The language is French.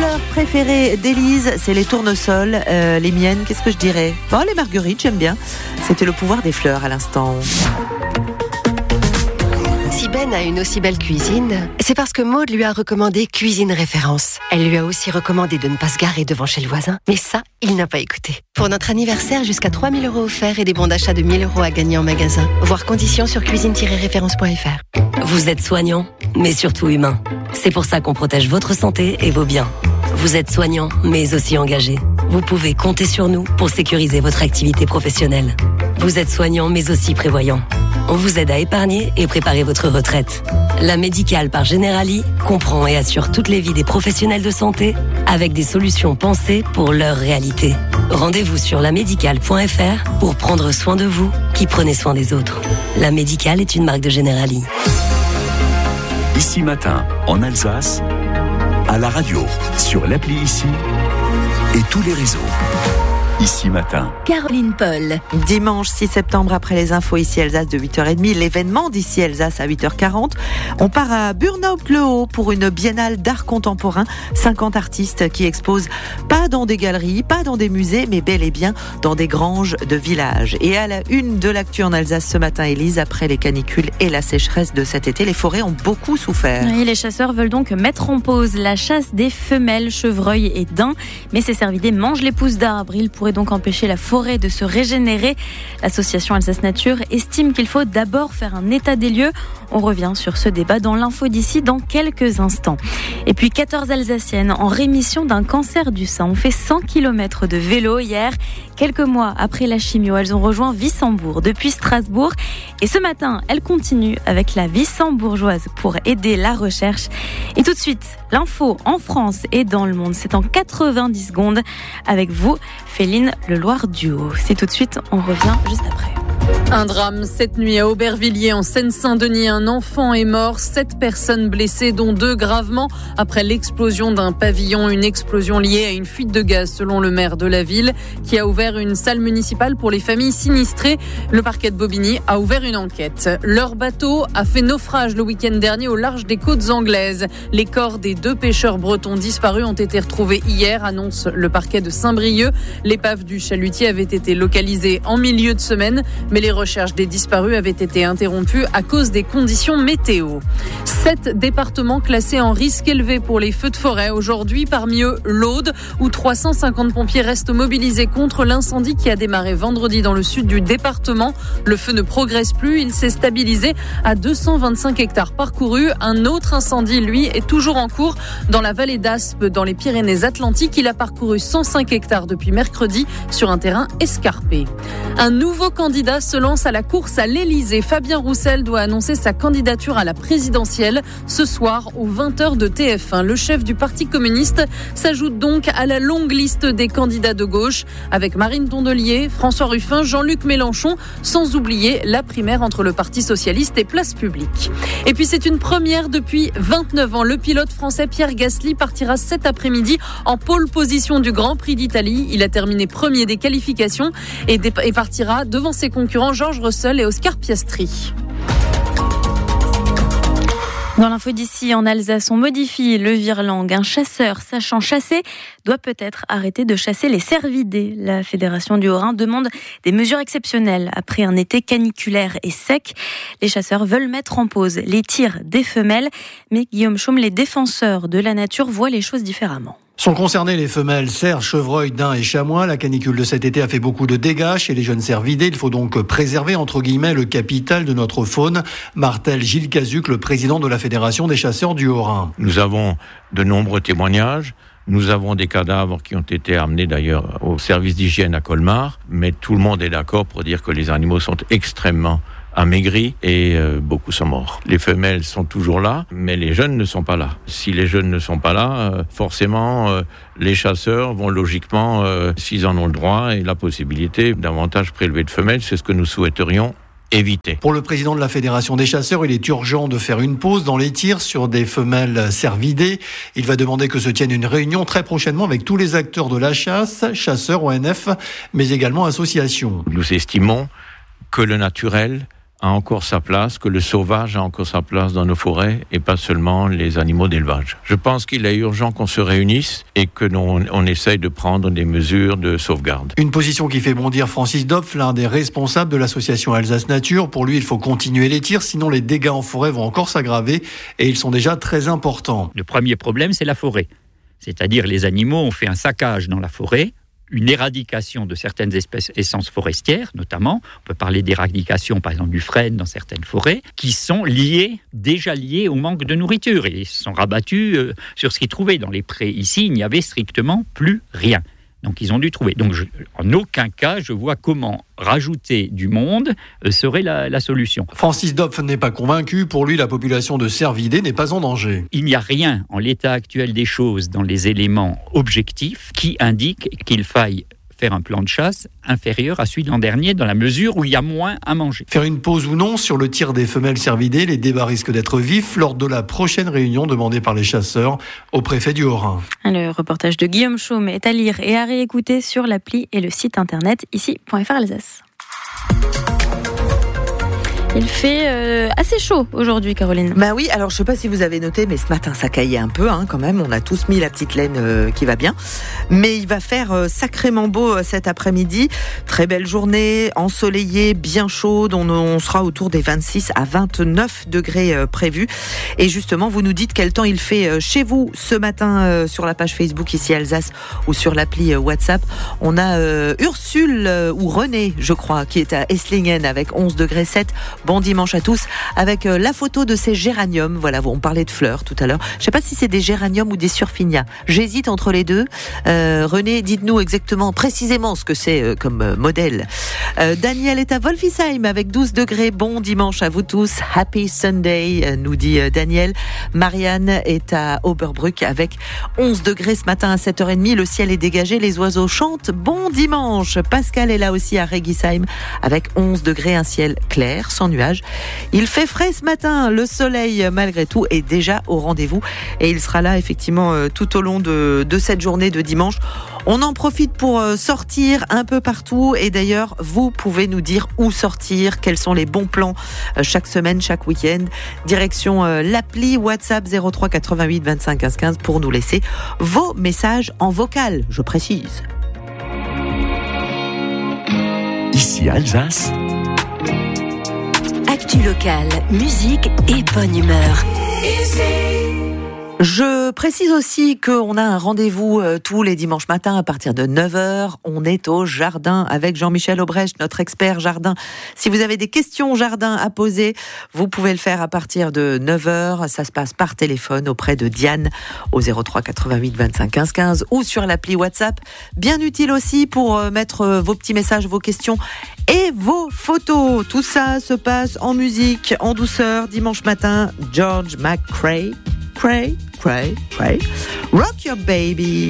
fleurs préférées d'Élise, c'est les tournesols. Les miennes, qu'est-ce que je dirais ? Les marguerites, j'aime bien. C'était le pouvoir des fleurs à l'instant. Si Ben a une aussi belle cuisine, c'est parce que Maud lui a recommandé Cuisine Référence. Elle lui a aussi recommandé de ne pas se garer devant chez le voisin. Mais ça, il n'a pas écouté. Pour notre anniversaire, jusqu'à 3 000 € offerts et des bons d'achat de 1 000 € à gagner en magasin. Voir conditions sur cuisine-référence.fr. Vous êtes soignant, mais surtout humain. C'est pour ça qu'on protège votre santé et vos biens. Vous êtes soignant, mais aussi engagé. Vous pouvez compter sur nous pour sécuriser votre activité professionnelle. Vous êtes soignant, mais aussi prévoyant. On vous aide à épargner et préparer votre retraite. La Médicale par Generali comprend et assure toutes les vies des professionnels de santé avec des solutions pensées pour leur réalité. Rendez-vous sur lamédicale.fr pour prendre soin de vous qui prenez soin des autres. La Médicale est une marque de Generali. Ici Matin, en Alsace, à la radio, sur l'appli Ici et tous les réseaux. Ici Matin. Caroline Paul. Dimanche 6 septembre, après les infos Ici Alsace de 8h30, l'événement d'Ici Alsace à 8h40. On part à Burnhaupt-le-Haut pour une biennale d'art contemporain. 50 artistes qui exposent pas dans des galeries, pas dans des musées, mais bel et bien dans des granges de villages. Et à la une de l'actu en Alsace ce matin, Élise, après les canicules et la sécheresse de cet été, les forêts ont beaucoup souffert. Et les chasseurs veulent donc mettre en pause la chasse des femelles, chevreuils et daims. Mais ces cervidés mangent les pousses d'arbres. Ils pourraient donc empêcher la forêt de se régénérer. L'association Alsace Nature estime qu'il faut d'abord faire un état des lieux. On revient sur ce débat dans l'info d'ici dans quelques instants. Et puis 14 Alsaciennes en rémission d'un cancer du sein ont fait 100 km de vélo hier. Quelques mois après la chimio, elles ont rejoint Wissembourg depuis Strasbourg. Et ce matin, elles continuent avec la Wissembourgeoise pour aider la recherche. Et tout de suite, l'info en France et dans le monde, c'est en 90 secondes avec vous, Féline Leloir-Duhaut. C'est tout de suite, on revient juste après. Un drame cette nuit à Aubervilliers en Seine-Saint-Denis. Un enfant est mort, 7 personnes blessées dont 2 gravement après l'explosion d'un pavillon. Une explosion liée à une fuite de gaz selon le maire de la ville qui a ouvert une salle municipale pour les familles sinistrées. Le parquet de Bobigny a ouvert une enquête. Leur bateau a fait naufrage le week-end dernier au large des côtes anglaises. Les corps des 2 pêcheurs bretons disparus ont été retrouvés hier, annonce le parquet de Saint-Brieuc. L'épave du chalutier avait été localisée en milieu de semaine, mais les recherches des disparus avaient été interrompues à cause des conditions météo. 7 départements classés en risque élevé pour les feux de forêt. Aujourd'hui, parmi eux, l'Aude, où 350 pompiers restent mobilisés contre l'incendie qui a démarré vendredi dans le sud du département. Le feu ne progresse plus, il s'est stabilisé à 225 hectares parcourus. Un autre incendie, lui, est toujours en cours dans la vallée d'Aspe, dans les Pyrénées-Atlantiques. Il a parcouru 105 hectares depuis mercredi sur un terrain escarpé. Un nouveau candidat se lance à la course à l'Elysée. Fabien Roussel doit annoncer sa candidature à la présidentielle ce soir aux 20h de TF1. Le chef du Parti communiste s'ajoute donc à la longue liste des candidats de gauche avec Marine Tondelier, François Ruffin, Jean-Luc Mélenchon, sans oublier la primaire entre le Parti socialiste et Place Publique. Et puis c'est une première depuis 29 ans. Le pilote français Pierre Gasly partira cet après-midi en pole position du Grand Prix d'Italie. Il a terminé premier des qualifications et partira devant ses concurrents George Russell et Oscar Piastri. Dans l'info d'ici, en Alsace, on modifie le virelang. Un chasseur sachant chasser doit peut-être arrêter de chasser les cervidés. La Fédération du Haut-Rhin demande des mesures exceptionnelles après un été caniculaire et sec. Les chasseurs veulent mettre en pause les tirs des femelles, mais Guillaume Chaume, les défenseurs de la nature voient les choses différemment. Sont concernées les femelles cerfs, chevreuils, daims et chamois. La canicule de cet été a fait beaucoup de dégâts chez les jeunes cervidés. Il faut donc préserver, entre guillemets, le capital de notre faune. Martèle Gilles Cazuc, le président de la Fédération des chasseurs du Haut-Rhin. Nous avons de nombreux témoignages. Nous avons des cadavres qui ont été amenés d'ailleurs au service d'hygiène à Colmar. Mais tout le monde est d'accord pour dire que les animaux sont extrêmement amaigris et beaucoup sont morts. Les femelles sont toujours là, mais les jeunes ne sont pas là. Si les jeunes ne sont pas là, forcément, les chasseurs vont logiquement, s'ils en ont le droit et la possibilité, davantage prélever de femelles. C'est ce que nous souhaiterions éviter. Pour le président de la Fédération des chasseurs, il est urgent de faire une pause dans les tirs sur des femelles cervidées. Il va demander que se tienne une réunion très prochainement avec tous les acteurs de la chasse, chasseurs, ONF, mais également associations. Nous estimons que le naturel a encore sa place, que le sauvage a encore sa place dans nos forêts et pas seulement les animaux d'élevage. Je pense qu'il est urgent qu'on se réunisse et que on essaye de prendre des mesures de sauvegarde. Une position qui fait bondir Francis Dopf, l'un des responsables de l'association Alsace Nature. Pour lui, il faut continuer les tirs, sinon les dégâts en forêt vont encore s'aggraver et ils sont déjà très importants. Le premier problème, c'est la forêt. C'est-à-dire les animaux ont fait un saccage dans la forêt, une éradication de certaines essences forestières, notamment. On peut parler d'éradication, par exemple, du frêne dans certaines forêts, qui sont déjà liées au manque de nourriture. Et ils se sont rabattus sur ce qu'ils trouvaient. Dans les prés ici, il n'y avait strictement plus rien. Donc ils ont dû trouver. Donc en aucun cas, je vois comment rajouter du monde serait la solution. Francis Dopf n'est pas convaincu. Pour lui, la population de cervidés n'est pas en danger. Il n'y a rien en l'état actuel des choses dans les éléments objectifs qui indiquent qu'il faille faire un plan de chasse inférieur à celui de l'an dernier dans la mesure où il y a moins à manger. Faire une pause ou non sur le tir des femelles cervidés, les débats risquent d'être vifs lors de la prochaine réunion demandée par les chasseurs au préfet du Haut-Rhin. Le reportage de Guillaume Chaume est à lire et à réécouter sur l'appli et le site internet ici.fr Alsace. Il fait assez chaud aujourd'hui, Caroline. Bah oui, alors je sais pas si vous avez noté, mais ce matin ça caillait un peu quand même. On a tous mis la petite laine qui va bien. Mais il va faire sacrément beau cet après-midi. Très belle journée, ensoleillée, bien chaude. On sera autour des 26 à 29 degrés prévus. Et justement, vous nous dites quel temps il fait chez vous ce matin sur la page Facebook ici Alsace ou sur l'appli WhatsApp. On a Ursule ou René, je crois, qui est à Esslingen avec 11 degrés 7. Bon dimanche à tous avec la photo de ces géraniums. Voilà, on parlait de fleurs tout à l'heure. Je ne sais pas si c'est des géraniums ou des surfinias. J'hésite entre les deux. René, dites-nous exactement, précisément ce que c'est comme modèle. Daniel est à Wolfisheim avec 12 degrés. Bon dimanche à vous tous. Happy Sunday, nous dit Daniel. Marianne est à Oberbrück avec 11 degrés ce matin à 7h30. Le ciel est dégagé, les oiseaux chantent. Bon dimanche. Pascal est là aussi à Regisheim avec 11 degrés, un ciel clair, sans nuages. Il fait frais ce matin. Le soleil, malgré tout, est déjà au rendez-vous. Et il sera là, effectivement, tout au long de cette journée de dimanche. On en profite pour sortir un peu partout. Et d'ailleurs, vous pouvez nous dire où sortir, quels sont les bons plans chaque semaine, chaque week-end. Direction l'appli WhatsApp 03 88 25 15 15 pour nous laisser vos messages en vocal, je précise. Ici Alsace. Actu locale, musique et bonne humeur. Je précise aussi qu'on a un rendez-vous tous les dimanches matins à partir de 9h. On est au jardin avec Jean-Michel Aubrecht, notre expert jardin. Si vous avez des questions jardin à poser, vous pouvez le faire à partir de 9h. Ça se passe par téléphone auprès de Diane au 03 88 25 15 15 ou sur l'appli WhatsApp. Bien utile aussi pour mettre vos petits messages, vos questions et vos photos. Tout ça se passe en musique, en douceur, dimanche matin. George McCrae. Cray, Rock Your Baby.